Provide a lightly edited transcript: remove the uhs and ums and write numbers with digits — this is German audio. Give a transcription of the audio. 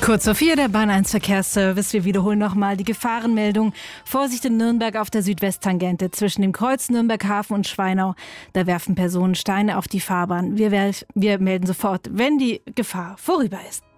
Kurz vor 4, der Bahn 1 Verkehrsservice. Wir wiederholen nochmal die Gefahrenmeldung. Vorsicht in Nürnberg auf der Südwesttangente zwischen dem Kreuz Nürnberg-Hafen und Schweinau. Da werfen Personen Steine auf die Fahrbahn. Wir melden sofort, wenn die Gefahr vorüber ist.